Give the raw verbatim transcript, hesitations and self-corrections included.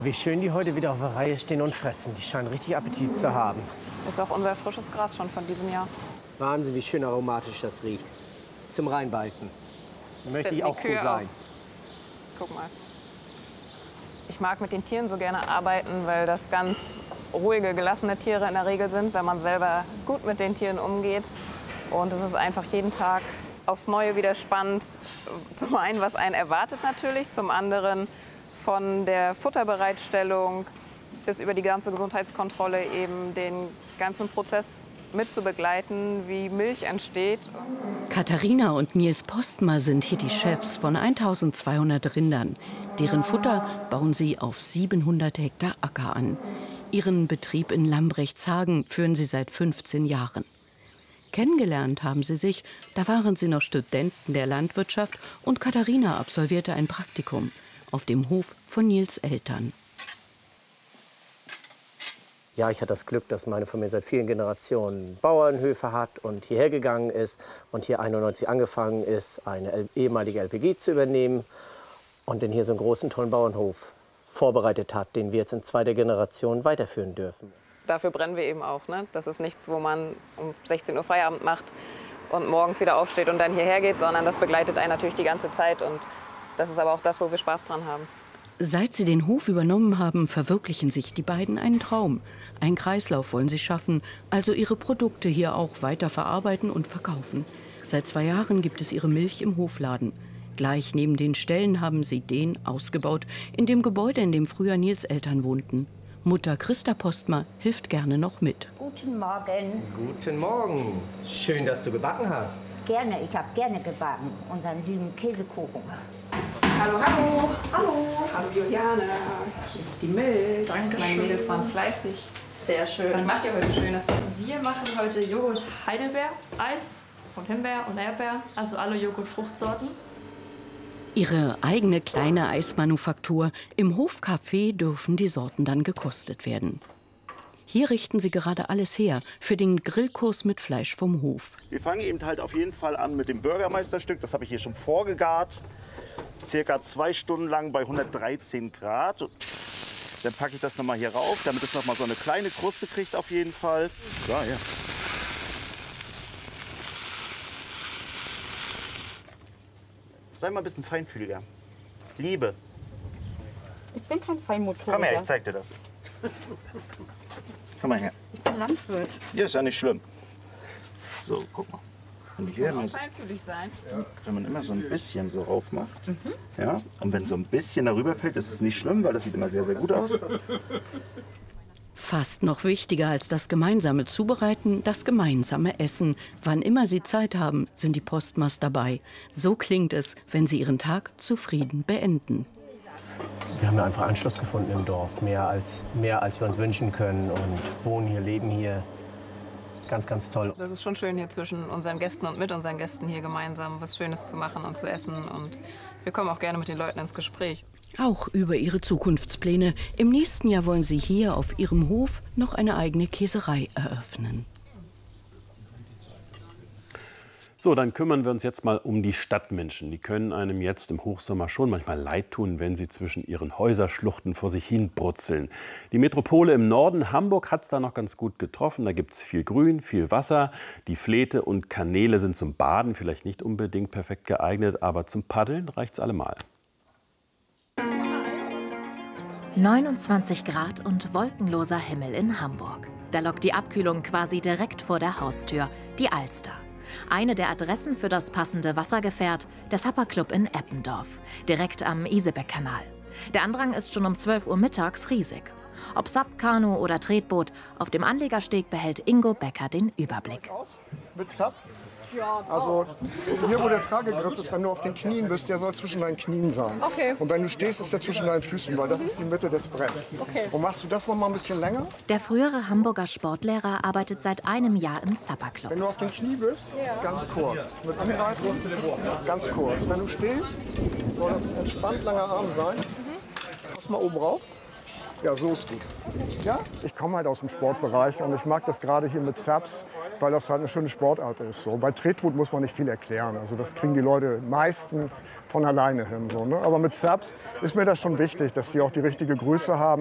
Wie schön die heute wieder auf der Reihe stehen und fressen. Die scheinen richtig Appetit zu haben. Ist auch unser frisches Gras schon von diesem Jahr. Wahnsinn, wie schön aromatisch das riecht. Zum Reinbeißen. Möchte ich auch froh sein. Auch. Guck mal. Ich mag mit den Tieren so gerne arbeiten, weil das ganz ruhige, gelassene Tiere in der Regel sind, wenn man selber gut mit den Tieren umgeht. Und es ist einfach jeden Tag aufs Neue wieder spannend. Zum einen, was einen erwartet natürlich, zum anderen von der Futterbereitstellung bis über die ganze Gesundheitskontrolle eben den ganzen Prozess mitzubegleiten, wie Milch entsteht. Katharina und Nils Postma sind hier die Chefs von eintausendzweihundert Rindern. Deren Futter bauen sie auf siebenhundert Hektar Acker an. Ihren Betrieb in Lambrechtshagen führen sie seit fünfzehn Jahren. Kennengelernt haben sie sich, da waren sie noch Studenten der Landwirtschaft und Katharina absolvierte ein Praktikum auf dem Hof von Nils Eltern. Ja, ich hatte das Glück, dass meine Familie seit vielen Generationen Bauernhöfe hat und hierher gegangen ist und hier einundneunzig angefangen ist, eine ehemalige L P G zu übernehmen und dann hier so einen großen, tollen Bauernhof vorbereitet hat, den wir jetzt in zweiter Generation weiterführen dürfen. Dafür brennen wir eben auch, ne? Das ist nichts, wo man um sechzehn Uhr Feierabend macht und morgens wieder aufsteht und dann hierher geht, sondern das begleitet einen natürlich die ganze Zeit. Und das ist aber auch das, wo wir Spaß dran haben. Seit sie den Hof übernommen haben, verwirklichen sich die beiden einen Traum. Einen Kreislauf wollen sie schaffen, also ihre Produkte hier auch weiter verarbeiten und verkaufen. Seit zwei Jahren gibt es ihre Milch im Hofladen. Gleich neben den Ställen haben sie den ausgebaut, in dem Gebäude, in dem früher Nils Eltern wohnten. Mutter Christa Postma hilft gerne noch mit. Guten Morgen. Guten Morgen. Schön, dass du gebacken hast. Gerne, ich habe gerne gebacken. Unseren lieben Käsekuchen. Hallo, hallo. Hallo. Hallo, Juliane. Hier ist die Milch. Dankeschön. Meine Mädels waren fleißig. Sehr schön. Was macht ihr heute Schönes? Wir machen heute Joghurt Heidelbeer, Eis und Himbeer und Erdbeer, also alle Joghurt-Fruchtsorten. Ihre eigene kleine Eismanufaktur. Im Hofcafé dürfen die Sorten dann gekostet werden. Hier richten sie gerade alles her für den Grillkurs mit Fleisch vom Hof. Wir fangen eben halt auf jeden Fall an mit dem Bürgermeisterstück. Das habe ich hier schon vorgegart. Circa zwei Stunden lang bei hundertdreizehn Grad. Dann packe ich das noch mal hier rauf, damit es noch mal so eine kleine Kruste kriegt auf jeden Fall. So, ja. Sei mal ein bisschen feinfühliger. Liebe. Ich bin kein Feinmotoriker. Komm her, ich zeig dir das. Komm mal her. Ich bin Landwirt. Ja, ist ja nicht schlimm. So, guck mal. Wenn, du hier Auch immer, feinfühlig sein. wenn man immer so ein bisschen so rauf macht, mhm. ja, und wenn so ein bisschen darüber fällt, ist es nicht schlimm, weil das sieht immer sehr, sehr gut aus. Fast noch wichtiger als das gemeinsame Zubereiten, das gemeinsame Essen. Wann immer sie Zeit haben, sind die Postmas dabei. So klingt es, wenn sie ihren Tag zufrieden beenden. Wir haben ja einfach Anschluss gefunden im Dorf, mehr als, mehr als wir uns wünschen können und wohnen hier, leben hier. Ganz, ganz toll. Das ist schon schön, hier zwischen unseren Gästen und mit unseren Gästen hier gemeinsam was Schönes zu machen und zu essen. Und wir kommen auch gerne mit den Leuten ins Gespräch. Auch über ihre Zukunftspläne. Im nächsten Jahr wollen sie hier auf ihrem Hof noch eine eigene Käserei eröffnen. So, dann kümmern wir uns jetzt mal um die Stadtmenschen. Die können einem jetzt im Hochsommer schon manchmal leid tun, wenn sie zwischen ihren Häuserschluchten vor sich hin brutzeln. Die Metropole im Norden, Hamburg, hat es da noch ganz gut getroffen. Da gibt es viel Grün, viel Wasser. Die Fläte und Kanäle sind zum Baden vielleicht nicht unbedingt perfekt geeignet, aber zum Paddeln reicht es allemal. neunundzwanzig Grad und wolkenloser Himmel in Hamburg. Da lockt die Abkühlung quasi direkt vor der Haustür, die Alster. Eine der Adressen für das passende Wassergefährt, der Supperclub in Eppendorf, direkt am Isebeck-Kanal. Der Andrang ist schon um zwölf Uhr mittags riesig. Ob Sub, Kanu oder Tretboot, auf dem Anlegersteg behält Ingo Becker den Überblick. Mit Sub? Ja, also hier, wo der Tragegriff ist, wenn du auf den Knien bist, der soll zwischen deinen Knien sein. Okay. Und wenn du stehst, ist der zwischen deinen Füßen, weil das ist die Mitte des Bretts. Okay. Und machst du das noch mal ein bisschen länger? Der frühere Hamburger Sportlehrer arbeitet seit einem Jahr im Supperclub. Wenn du auf den Knie bist, ganz kurz. Mit Anreiten, ganz kurz. Wenn du stehst, soll das ein entspannt langer Arm sein. Pass mal oben rauf. Ja, so ist gut. Ja? Ich komme halt aus dem Sportbereich und ich mag das gerade hier mit Subs. weil das halt eine schöne Sportart ist. So. Bei Tretboot muss man nicht viel erklären. Also das kriegen die Leute meistens von alleine hin. So, ne? Aber mit Subs ist mir das schon wichtig, dass die auch die richtige Größe haben.